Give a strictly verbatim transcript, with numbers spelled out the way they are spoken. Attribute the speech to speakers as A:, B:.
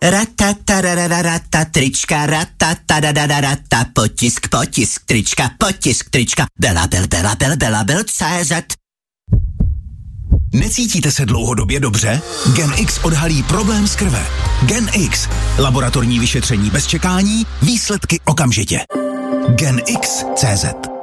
A: Ratatarararata, trička, ratatarararata, potisk, potisk, trička, potisk, trička, Belabel, Belabel, Belabel, C Z.
B: Necítíte se dlouhodobě dobře? Gen X odhalí problém z krve. Gen X. Laboratorní vyšetření bez čekání, výsledky okamžitě. Gen X tečka cé zet